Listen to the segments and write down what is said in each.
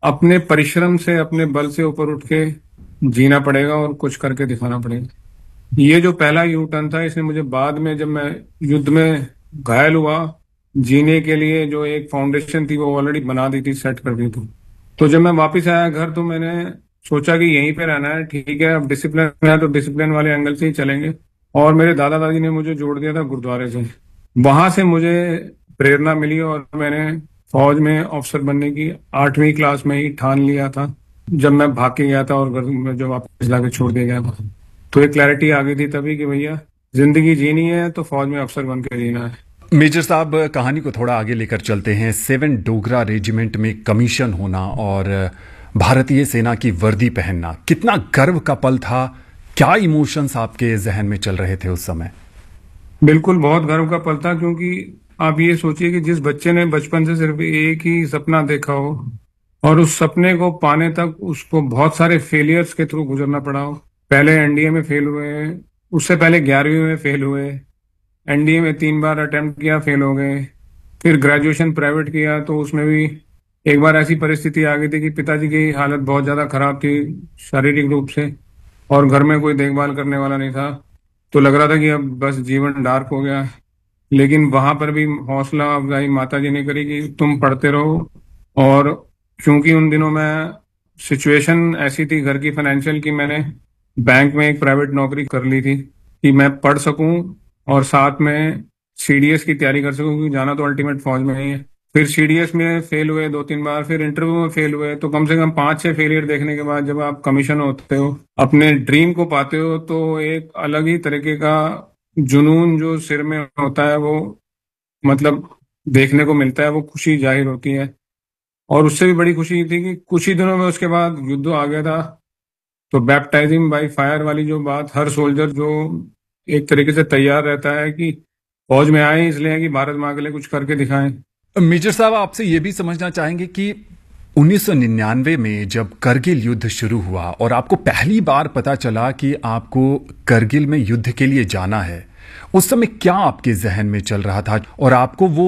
अपने परिश्रम से अपने बल से ऊपर उठ के जीना पड़ेगा और कुछ करके दिखाना पड़ेगा। ये जो पहला यू टर्न था, इसने मुझे बाद में जब मैं युद्ध में घायल हुआ, जीने के लिए जो एक फाउंडेशन थी वो ऑलरेडी बना दी थी, सेट कर दी थी। तो जब मैं वापस आया घर तो मैंने सोचा कि यहीं पे रहना है, ठीक है, अब डिसिप्लिन है तो डिसिप्लिन वाले एंगल से ही चलेंगे। और मेरे दादा दादी ने मुझे जोड़ दिया था गुरुद्वारे से। वहां से मुझे प्रेरणा मिली और मैंने फौज में ऑफिसर बनने की 8वीं क्लास में ही ठान लिया था, जब मैं भाग के गया था और घर में जो वापस लाके छोड़ दिया गया था। तो एक क्लैरिटी आ गई थी तभी कि भैया जिंदगी जीनी है तो फौज में अफसर बन के जीना है। मेजर साहब, कहानी को थोड़ा आगे लेकर चलते हैं। 7 डोगरा रेजिमेंट में कमीशन होना और भारतीय सेना की वर्दी पहनना कितना गर्व का पल था। क्या इमोशंस आपके जहन में चल रहे थे उस समय? बिल्कुल बहुत गर्व का पल था, क्योंकि आप ये सोचिए कि जिस बच्चे ने बचपन से सिर्फ एक ही सपना देखा हो और उस सपने को पाने तक उसको बहुत सारे फेलियर्स के थ्रू गुजरना पड़ा हो। पहले एनडीए में फेल हुए, उससे पहले 11वीं में फेल हुए, एनडीए में 3 बार अटेम्प्ट किया, फेल हो गए। फिर ग्रेजुएशन प्राइवेट किया तो उसमें भी एक बार ऐसी परिस्थिति आ गई थी कि पिताजी की हालत बहुत ज्यादा खराब थी शारीरिक रूप से, और घर में कोई देखभाल करने वाला नहीं था। तो लग रहा था कि अब बस जीवन डार्क हो गया। लेकिन वहां पर भी हौसला अफजाई माता जी ने करी कि तुम पढ़ते रहो। और क्योंकि उन दिनों में सिचुएशन ऐसी थी घर की फाइनेंशियल की, मैंने बैंक में एक प्राइवेट नौकरी कर ली थी कि मैं पढ़ सकूं और साथ में सीडीएस की तैयारी कर सकूं, क्योंकि जाना तो अल्टीमेट फौज में ही है। फिर सीडीएस में फेल हुए 2-3 बार, फिर इंटरव्यू में फेल हुए, तो कम से कम 5-6 फेलियर देखने के बाद जब आप कमीशन होते हो, अपने ड्रीम को पाते हो, तो एक अलग ही तरीके का जुनून जो सिर में होता है वो मतलब देखने को मिलता है, वो खुशी जाहिर होती है। और उससे भी बड़ी खुशी थी कि कुछ ही दिनों में उसके बाद युद्ध आ गया था। तो बैप्टाइजिंग बाय फायर वाली जो बात, हर सोल्जर जो एक तरीके से तैयार रहता है कि फौज में आए इसलिए कि भारत माँ के लिए कुछ करके दिखाएं। मेजर साहब, आपसे ये भी समझना चाहेंगे कि 1999 में जब करगिल युद्ध शुरू हुआ और आपको पहली बार पता चला कि आपको करगिल में युद्ध के लिए जाना है, उस समय क्या आपके जहन में चल रहा था और आपको वो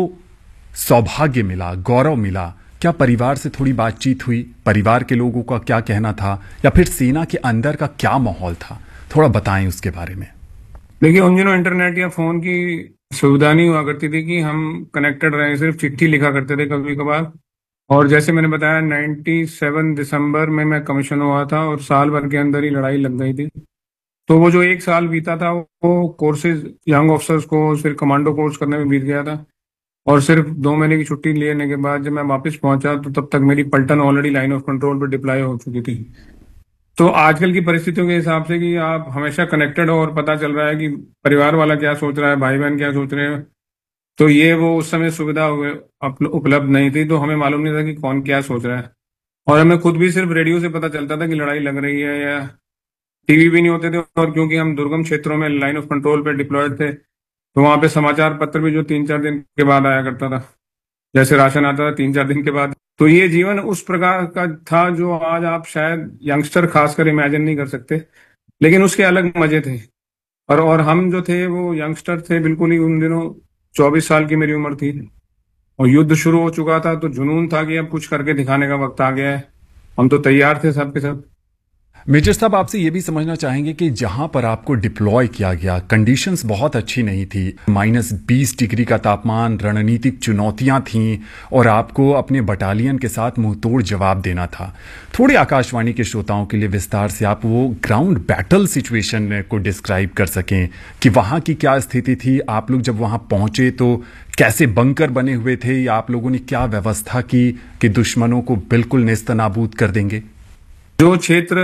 सौभाग्य मिला, गौरव मिला? क्या परिवार से थोड़ी बातचीत हुई? परिवार के लोगों का क्या कहना था, या फिर सेना के अंदर का क्या माहौल था? थोड़ा बताएं उसके बारे में। देखिए, उन दिनों इंटरनेट या फोन की सुविधा नहीं हुआ करती थी कि हम कनेक्टेड रहे, सिर्फ चिट्ठी लिखा करते थे कभी कभार। और जैसे मैंने बताया, 97 दिसंबर में मैं कमीशन हुआ था और साल भर के अंदर ही लड़ाई लग गई थी। तो वो जो एक साल बीता था वो कोर्सेज यंग ऑफिसर्स को फिर कमांडो कोर्स करने में बीत गया था। और सिर्फ 2 महीने की छुट्टी लेने के बाद जब मैं वापस पहुंचा तो तब तक मेरी पलटन ऑलरेडी लाइन ऑफ कंट्रोल पर डिप्लॉय हो चुकी थी। तो आजकल की परिस्थितियों के हिसाब से कि आप हमेशा कनेक्टेड हो और पता चल रहा है कि परिवार वाला क्या सोच रहा है, भाई बहन क्या सोच रहे हैं, तो ये वो उस समय सुविधा उपलब्ध नहीं थी, तो हमें मालूम नहीं था कि कौन क्या सोच रहा है। और हमें खुद भी सिर्फ रेडियो से पता चलता था कि लड़ाई लग रही है, या टीवी भी नहीं होते थे। और क्योंकि हम दुर्गम क्षेत्रों में लाइन ऑफ कंट्रोल पे डिप्लॉयड थे, तो वहां पे समाचार पत्र भी जो 3-4 दिन के बाद आया करता था, जैसे राशन आता था 3-4 दिन के बाद। तो ये जीवन उस प्रकार का था जो आज आप शायद यंगस्टर खासकर इमेजिन नहीं कर सकते, लेकिन उसके अलग मजे थे। और हम जो थे वो यंगस्टर थे बिल्कुल ही उन दिनों। 24 साल की मेरी उम्र थी और युद्ध शुरू हो चुका था, तो जुनून था कि अब कुछ करके दिखाने का वक्त आ गया है। हम तो तैयार थे सब के सब। मेजर साहब, आपसे ये भी समझना चाहेंगे कि जहां पर आपको डिप्लॉय किया गया, कंडीशंस बहुत अच्छी नहीं थी। -20 डिग्री का तापमान, रणनीतिक चुनौतियां थीं और आपको अपने बटालियन के साथ मुंहतोड़ जवाब देना था। थोड़े आकाशवाणी के श्रोताओं के लिए विस्तार से आप वो ग्राउंड बैटल सिचुएशन को डिस्क्राइब कर सकें कि वहां की क्या स्थिति थी? आप लोग जब वहां पहुंचे तो कैसे बंकर बने हुए थे, या आप लोगों ने क्या व्यवस्था की कि दुश्मनों को बिल्कुल नेस्तनाबूद कर देंगे? जो क्षेत्र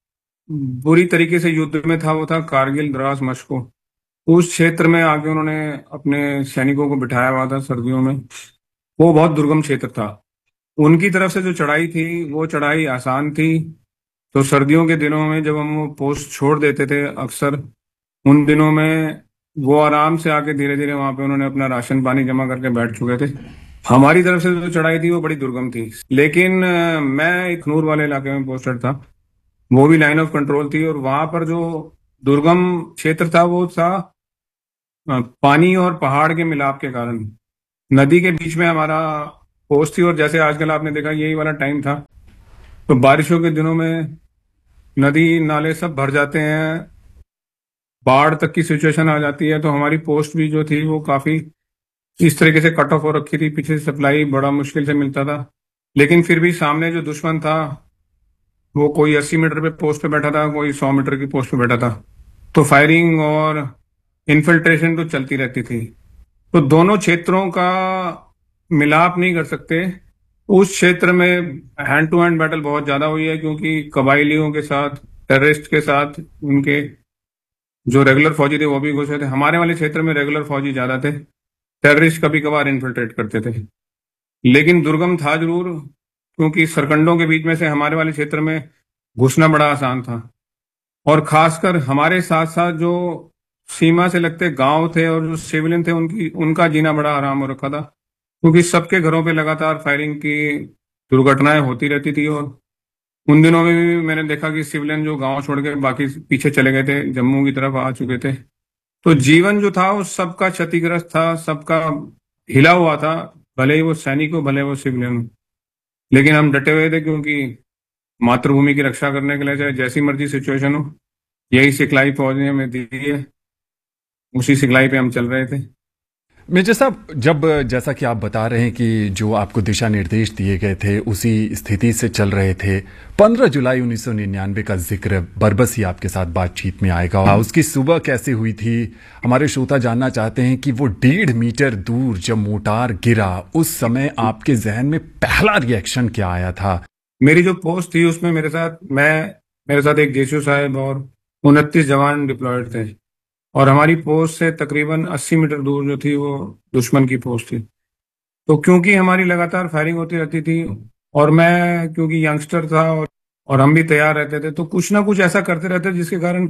बुरी तरीके से युद्ध में था वो था कारगिल, द्रास, मस्को। उस क्षेत्र में आके उन्होंने अपने सैनिकों को बिठाया हुआ था सर्दियों में। वो बहुत दुर्गम क्षेत्र था। उनकी तरफ से जो चढ़ाई थी वो चढ़ाई आसान थी। तो सर्दियों के दिनों में जब हम वो पोस्ट छोड़ देते थे अक्सर, उन दिनों में वो आराम से आके धीरे धीरे वहां पे उन्होंने अपना राशन पानी जमा करके बैठ चुके थे। हमारी तरफ से जो चढ़ाई थी वो बड़ी दुर्गम थी, लेकिन मैं एक नूर वाले इलाके में पोस्टेड था। वो भी लाइन ऑफ कंट्रोल थी, और वहां पर जो दुर्गम क्षेत्र था वो था पानी और पहाड़ के मिलाप के कारण। नदी के बीच में हमारा पोस्ट थी, और जैसे आजकल आपने देखा यही वाला टाइम था तो बारिशों के दिनों में नदी नाले सब भर जाते हैं, बाढ़ तक की सिचुएशन आ जाती है। तो हमारी पोस्ट भी जो थी वो काफी इस तरीके से कट ऑफ हो रखी थी, पीछे से सप्लाई बड़ा मुश्किल से मिलता था। लेकिन फिर भी सामने जो दुश्मन था वो कोई 80 मीटर पे पोस्ट पे बैठा था, कोई 100 मीटर की पोस्ट पे बैठा था। तो फायरिंग और इन्फिल्ट्रेशन तो चलती रहती थी। तो दोनों क्षेत्रों का मिलाप नहीं कर सकते। उस क्षेत्र में हैंड टू हैंड बैटल बहुत ज्यादा हुई है, क्योंकि कबाइलियों के साथ, टेररिस्ट के साथ, उनके जो रेगुलर फौजी थे वो भी घुसे थे। हमारे वाले क्षेत्र में रेगुलर फौजी ज्यादा थे, टेररिस्ट कभी कभार इन्फिल्ट्रेट करते थे। लेकिन दुर्गम था जरूर, क्योंकि सरकंडों के बीच में से हमारे वाले क्षेत्र में घुसना बड़ा आसान था। और खासकर हमारे साथ साथ जो सीमा से लगते गांव थे और जो सिविलियन थे, उनकी उनका जीना बड़ा आराम हो रखा था, क्योंकि सबके घरों पे लगातार फायरिंग की दुर्घटनाएं होती रहती थी। और उन दिनों में भी मैंने देखा कि सिविलियन जो गांव छोड़ के बाकी पीछे चले गए थे, जम्मू की तरफ आ चुके थे। तो जीवन जो था वो सबका क्षतिग्रस्त था, सबका हिला हुआ था, भले ही वो सैनिक हो, भले वो सिविलियन हो। लेकिन हम डटे हुए थे, क्योंकि मातृभूमि की रक्षा करने के लिए चाहे जैसी मर्जी सिचुएशन हो, यही सिखलाई फौज ने हमें दी है, उसी सिखलाई पे हम चल रहे थे। मेजर साहब, जब जैसा कि आप बता रहे हैं कि जो आपको दिशा निर्देश दिए गए थे उसी स्थिति से चल रहे थे, 15 जुलाई 1999 का जिक्र बरबस ही आपके साथ बातचीत में आएगा। उसकी सुबह कैसे हुई थी, हमारे श्रोता जानना चाहते हैं कि वो 1.5 मीटर दूर जब मोटार गिरा उस समय आपके जहन में पहला रिएक्शन क्या आया था? मेरी जो पोस्ट थी उसमें मेरे साथ एक जेसू साहब और 29 जवान डिप्लॉयड थे। और हमारी पोस्ट से तकरीबन 80 मीटर दूर जो थी वो दुश्मन की पोस्ट थी। तो क्योंकि हमारी लगातार फायरिंग होती रहती थी, और मैं क्योंकि यंगस्टर था, और हम भी तैयार रहते थे, तो कुछ ना कुछ ऐसा करते रहते जिसके कारण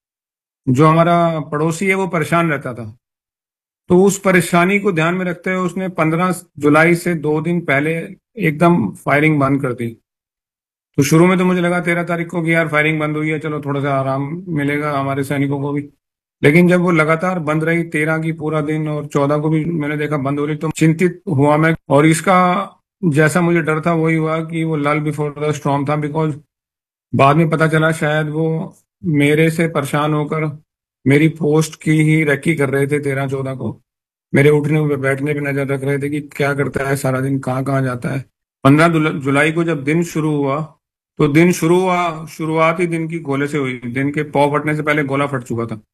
जो हमारा पड़ोसी है वो परेशान रहता था। तो उस परेशानी को ध्यान में रखते हुए उसने 15 जुलाई से 2 दिन पहले एकदम फायरिंग बंद कर दी। तो शुरू में तो मुझे लगा 13 तारीख को कि यार फायरिंग बंद हुई है, चलो थोड़ा सा आराम मिलेगा हमारे सैनिकों को भी। लेकिन जब वो लगातार बंद रही, 13 की पूरा दिन, और 14 को भी मैंने देखा बंद हो रही, तो चिंतित हुआ मैं। और इसका जैसा मुझे डर था वही हुआ कि वो लल बिफोर द स्टॉर्म था। बिकॉज बाद में पता चला शायद वो मेरे से परेशान होकर मेरी पोस्ट की ही रेकी कर रहे थे। 13-14 को मेरे उठने पे बैठने पे नजर रख रहे थे कि क्या करता है सारा दिन, कहाँ कहाँ जाता है। 15 जुलाई को जब दिन शुरू हुआ, तो दिन शुरू हुआ, शुरुआती दिन की गोले से हुई। दिन के पौ फटने से पहले गोला फट चुका था।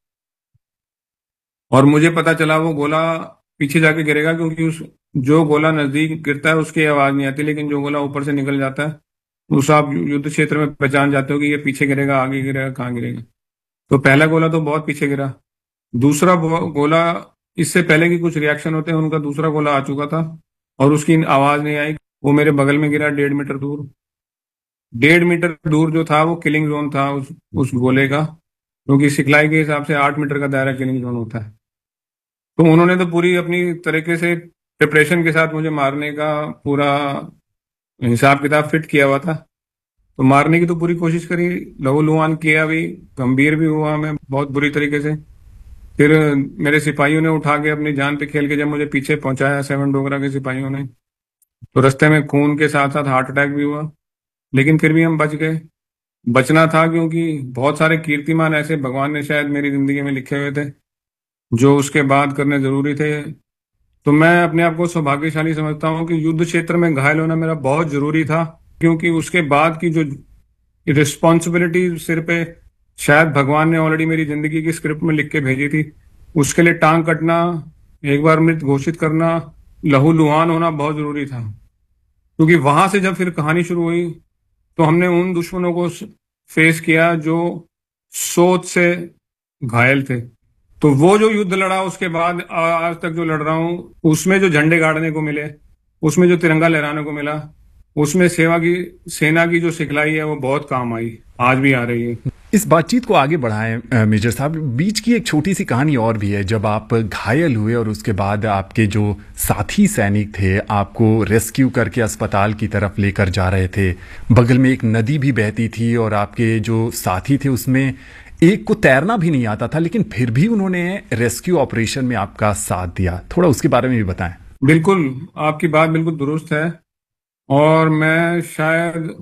और मुझे पता चला वो गोला पीछे जाके गिरेगा, क्योंकि उस जो गोला नजदीक गिरता है उसकी आवाज नहीं आती, लेकिन जो गोला ऊपर से निकल जाता है उस आप युद्ध क्षेत्र में पहचान जाते हो कि ये पीछे गिरेगा, आगे गिरेगा, कहाँ गिरेगा। तो पहला गोला तो बहुत पीछे गिरा। दूसरा गोला, इससे पहले कि कुछ रिएक्शन होते हैं, उनका दूसरा गोला आ चुका था और उसकी आवाज नहीं आई। वो मेरे बगल में गिरा 1.5 मीटर दूर। 1.5 मीटर दूर जो था वो किलिंग जोन था उस गोले का, क्योंकि सिखलाई के हिसाब से 8 मीटर का दायरा किलिंग जोन होता है। तो उन्होंने तो पूरी अपनी तरीके से प्रिपरेशन के साथ मुझे मारने का पूरा हिसाब किताब फिट किया हुआ था। तो मारने की तो पूरी कोशिश करी, लहूलुहान किया भी, गंभीर भी हुआ मैं बहुत बुरी तरीके से। फिर मेरे सिपाहियों ने उठा के अपनी जान पे खेल के जब मुझे पीछे पहुंचाया, 7 डोगरा के सिपाहियों ने, तो रास्ते में खून के साथ साथ हार्ट अटैक भी हुआ। लेकिन फिर भी हम बच गए। बचना था, क्योंकि बहुत सारे कीर्तिमान ऐसे भगवान ने शायद मेरी जिंदगी में लिखे हुए थे जो उसके बाद करने जरूरी थे। तो मैं अपने आप को सौभाग्यशाली समझता हूँ कि युद्ध क्षेत्र में घायल होना मेरा बहुत जरूरी था, क्योंकि उसके बाद की जो रिस्पॉन्सिबिलिटी सिर पे शायद भगवान ने ऑलरेडी मेरी जिंदगी की स्क्रिप्ट में लिख के भेजी थी। उसके लिए टांग कटना, एक बार मृत घोषित करना, लहूलुहान होना बहुत जरूरी था। क्योंकि वहां से जब फिर कहानी शुरू हुई, तो हमने उन दुश्मनों को फेस किया जो सोच से घायल थे। तो वो जो युद्ध लड़ा उसके बाद आज तक जो लड़ रहा हूँ, उसमें जो झंडे गाड़ने को मिले, उसमें जो तिरंगा लहराने को मिला, उसमें सेना की जो सिखलाई है वो बहुत काम आई, आज भी आ रही है। इस बातचीत को आगे बढ़ाएं मेजर साहब, बीच की एक छोटी सी कहानी और भी है। जब आप घायल हुए और उसके बाद आपके जो साथी सैनिक थे आपको रेस्क्यू करके अस्पताल की तरफ लेकर जा रहे थे, बगल में एक नदी भी बहती थी और आपके जो साथी थे उसमें एक को तैरना भी नहीं आता था, लेकिन फिर भी उन्होंने रेस्क्यू ऑपरेशन में आपका साथ दिया। थोड़ा उसके बारे में भी बताएं। बिल्कुल, आपकी बात बिल्कुल दुरुस्त है। और मैं शायद